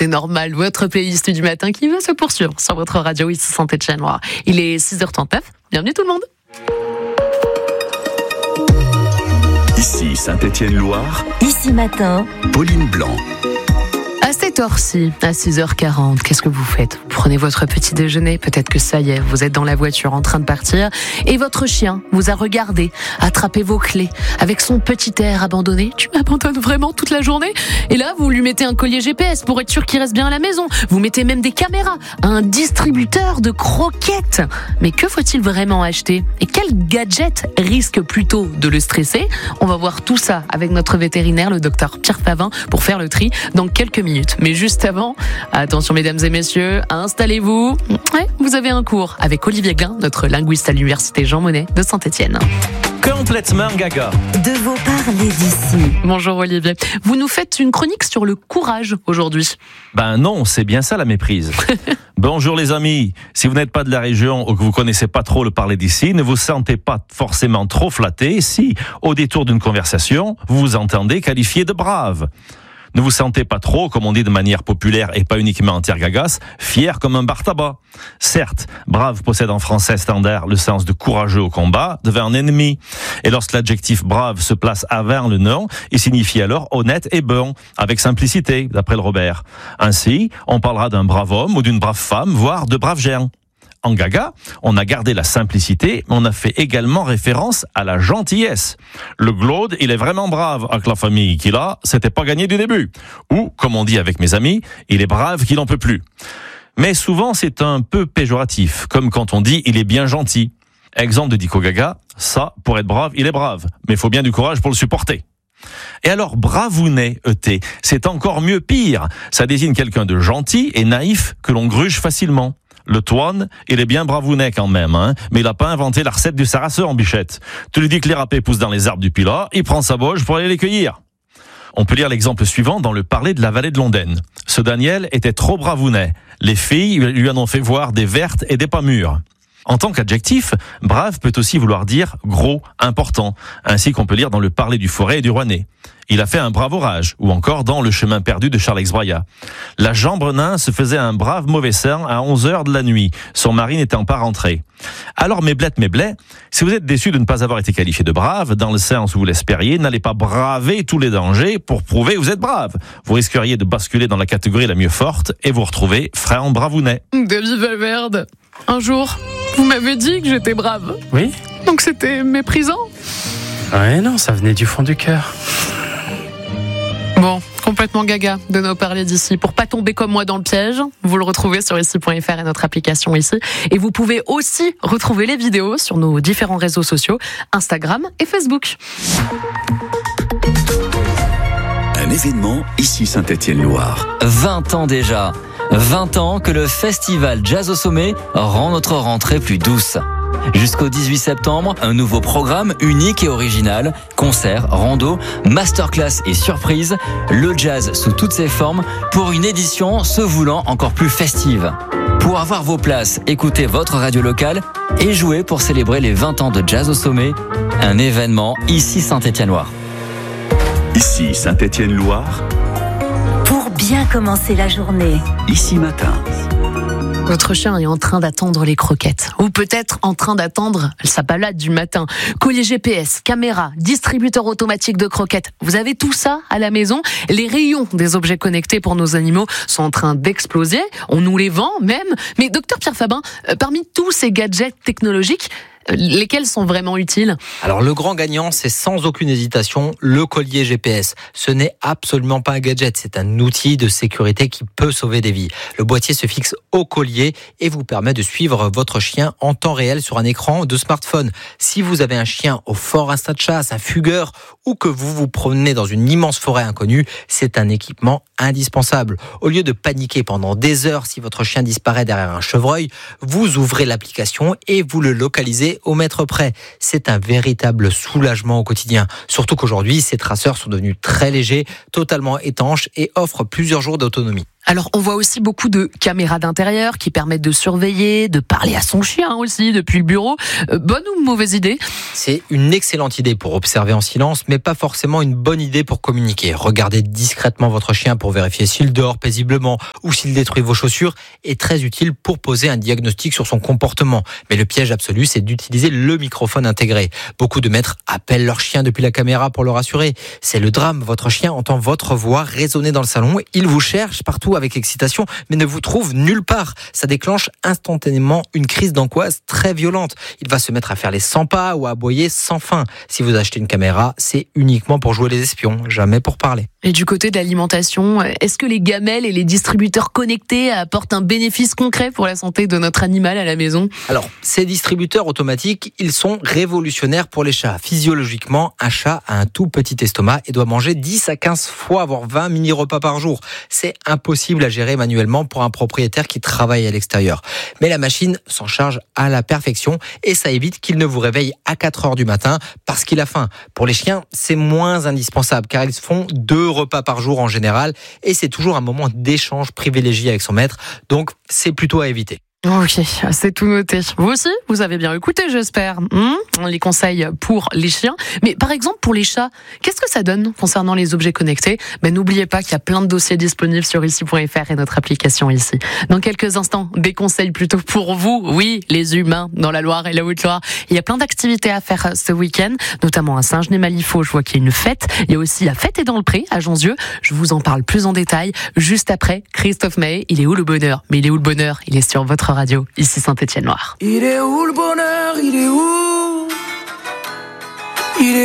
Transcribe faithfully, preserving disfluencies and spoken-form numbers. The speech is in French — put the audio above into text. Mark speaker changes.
Speaker 1: c'est normal. Votre playlist du matin qui va se poursuivre sur votre radio ici Saint-Étienne-Loire. Il est six heures trente-neuf. Bienvenue tout le monde.
Speaker 2: Ici Saint-Étienne-Loire.
Speaker 3: Ici matin,
Speaker 2: Pauline Blanc.
Speaker 1: À cette heure-ci, à six heures quarante, qu'est-ce que vous faites ? Vous prenez votre petit déjeuner, peut-être que ça y est, vous êtes dans la voiture en train de partir, et votre chien vous a regardé, attrapé vos clés, avec son petit air abandonné. Tu m'abandonnes vraiment toute la journée ? Et là, vous lui mettez un collier G P S pour être sûr qu'il reste bien à la maison. Vous mettez même des caméras, un distributeur de croquettes. Mais que faut-il vraiment acheter ? Et quel gadget risque plutôt de le stresser ? On va voir tout ça avec notre vétérinaire, le docteur Pierre Favin, pour faire le tri dans quelques minutes. Mais juste avant, attention mesdames et messieurs, installez-vous. Ouais, vous avez un cours avec Olivier Guin, notre linguiste à l'université Jean Monnet de Saint-Étienne.
Speaker 4: Complètement gaga.
Speaker 3: de vos parler d'ici.
Speaker 1: Bonjour Olivier. Vous nous faites une chronique sur le courage aujourd'hui.
Speaker 4: Ben non, c'est bien ça la méprise. Bonjour les amis. Si vous n'êtes pas de la région ou que vous connaissez pas trop le parler d'ici, ne vous sentez pas forcément trop flatté si, au détour d'une conversation, vous vous entendez qualifié de brave. Ne vous sentez pas trop, comme on dit de manière populaire et pas uniquement en terre gagasse, fier comme un bar tabac. Certes, brave possède en français standard le sens de courageux au combat devant un ennemi. Et lorsque l'adjectif brave se place avant le nom, il signifie alors honnête et bon, avec simplicité, d'après le Robert. Ainsi, on parlera d'un brave homme ou d'une brave femme, voire de braves gens. En gaga, on a gardé la simplicité, mais on a fait également référence à la gentillesse. Le Glaude, il est vraiment brave avec la famille qu'il a, c'était pas gagné du début. Ou, comme on dit avec mes amis, il est brave qu'il n'en peut plus. Mais souvent, c'est un peu péjoratif, comme quand on dit il est bien gentil. Exemple de Dico Gaga, ça, pour être brave, il est brave, mais il faut bien du courage pour le supporter. Et alors, bravounet, E T, c'est encore mieux pire. Ça désigne quelqu'un de gentil et naïf que l'on gruge facilement. Le Toine, il est bien bravounet quand même, hein, mais il a pas inventé la recette du sarrasin en bichette. Tu lui dis que les râpés poussent dans les arbres du Pilat, il prend sa boge pour aller les cueillir. On peut lire l'exemple suivant dans le parler de la vallée de Londaine. Ce Daniel était trop bravounet. Les filles lui en ont fait voir des vertes et des pas mûres. En tant qu'adjectif, brave peut aussi vouloir dire gros, important, ainsi qu'on peut lire dans le parler du Forêt et du Rouennais. Il a fait un brave orage, ou encore dans Le chemin perdu de Charles Exbraya. La Jambrenin se faisait un brave mauvais sang à onze heures de la nuit, son mari n'étant pas rentré. Alors mes blettes, mes blés, si vous êtes déçus de ne pas avoir été qualifié de brave, dans le sens où vous l'espériez, n'allez pas braver tous les dangers pour prouver que vous êtes brave. Vous risqueriez de basculer dans la catégorie la mieux forte et vous retrouver frère en bravounet.
Speaker 1: David Valverde, un jour, vous m'avez dit que j'étais brave.
Speaker 5: Oui.
Speaker 1: Donc c'était méprisant ?
Speaker 5: Ouais, non, ça venait du fond du cœur.
Speaker 1: Bon, complètement gaga de nos parler d'ici. Pour pas tomber comme moi dans le piège, vous le retrouvez sur ici point f r et notre application ici. Et vous pouvez aussi retrouver les vidéos sur nos différents réseaux sociaux, Instagram et Facebook.
Speaker 2: Un événement ici Saint-Étienne-Loire.
Speaker 6: vingt ans déjà. vingt ans que le festival Jazz au sommet rend notre rentrée plus douce. Jusqu'au dix-huit septembre, un nouveau programme unique et original, concerts, rando, masterclass et surprises, le jazz sous toutes ses formes pour une édition se voulant encore plus festive. Pour avoir vos places, écoutez votre radio locale et jouez pour célébrer les vingt ans de Jazz au sommet, un événement ici Saint-Étienne-Loire.
Speaker 2: Ici Saint-Étienne-Loire.
Speaker 3: Pour bien commencer la journée.
Speaker 2: Ici matin.
Speaker 1: Votre chien est en train d'attendre les croquettes. Ou peut-être en train d'attendre sa balade du matin. Collier G P S, caméra, distributeur automatique de croquettes. Vous avez tout ça à la maison. Les rayons des objets connectés pour nos animaux sont en train d'exploser. On nous les vend même. Mais docteur Pierre Favin, parmi tous ces gadgets technologiques, lesquels sont vraiment utiles ?
Speaker 7: Alors le grand gagnant, c'est sans aucune hésitation le collier G P S. Ce n'est absolument pas un gadget, c'est un outil de sécurité qui peut sauver des vies. Le boîtier se fixe au collier et vous permet de suivre votre chien en temps réel sur un écran de smartphone. Si vous avez un chien au fort instinct de chasse, un fugueur ou que vous vous promenez dans une immense forêt inconnue, c'est un équipement indispensable. Au lieu de paniquer pendant des heures si votre chien disparaît derrière un chevreuil, vous ouvrez l'application et vous le localisez au mètre près. C'est un véritable soulagement au quotidien. Surtout qu'aujourd'hui, ces traceurs sont devenus très légers, totalement étanches et offrent plusieurs jours d'autonomie.
Speaker 1: Alors, on voit aussi beaucoup de caméras d'intérieur qui permettent de surveiller, de parler à son chien aussi depuis le bureau. Euh, bonne ou mauvaise idée ?
Speaker 7: C'est une excellente idée pour observer en silence, mais pas forcément une bonne idée pour communiquer. Regardez discrètement votre chien pour vérifier s'il dort paisiblement ou s'il détruit vos chaussures est très utile pour poser un diagnostic sur son comportement. Mais le piège absolu, c'est d'utiliser le microphone intégré. Beaucoup de maîtres appellent leur chien depuis la caméra pour le rassurer. C'est le drame, votre chien entend votre voix résonner dans le salon, il vous cherche partout avec excitation, mais ne vous trouve nulle part. Ça déclenche instantanément une crise d'angoisse très violente. Il va se mettre à faire les cent pas ou à aboyer sans fin. Si vous achetez une caméra, c'est uniquement pour jouer les espions, jamais pour parler.
Speaker 1: Et du côté de l'alimentation, est-ce que les gamelles et les distributeurs connectés apportent un bénéfice concret pour la santé de notre animal à la maison ?
Speaker 7: Alors, ces distributeurs automatiques, ils sont révolutionnaires pour les chats. Physiologiquement, un chat a un tout petit estomac et doit manger dix à quinze fois, voire vingt mini-repas par jour. C'est impossible à gérer manuellement pour un propriétaire qui travaille à l'extérieur. Mais la machine s'en charge à la perfection et ça évite qu'il ne vous réveille à quatre heures du matin parce qu'il a faim. Pour les chiens, c'est moins indispensable car ils font deux repas par jour en général et c'est toujours un moment d'échange privilégié avec son maître. Donc, c'est plutôt à éviter.
Speaker 1: Ok, c'est tout noté. Vous aussi, vous avez bien écouté, j'espère, hum les conseils pour les chiens. Mais par exemple, pour les chats, qu'est-ce que ça donne concernant les objets connectés ? Ben, n'oubliez pas qu'il y a plein de dossiers disponibles sur ici point f r et notre application ici. Dans quelques instants, des conseils plutôt pour vous, oui, les humains, dans la Loire et la Haute-Loire. Il y a plein d'activités à faire ce week-end, notamment à Saint-Genis-Malifaux, je vois qu'il y a une fête. Il y a aussi la fête est dans le pré à Jonzieux. Je vous en parle plus en détail juste après. Christophe Maé, il est où le bonheur ? Mais il est où le bonheur ? Il est sur votre radio, ici Saint-Étienne-Loire.
Speaker 8: Il est où le bonheur ? Il est où ? Il est où ?